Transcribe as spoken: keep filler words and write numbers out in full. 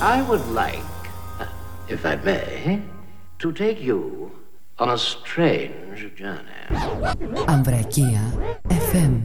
I would like, if I may, to take you on a strange journey. Ambrakia εφ εμ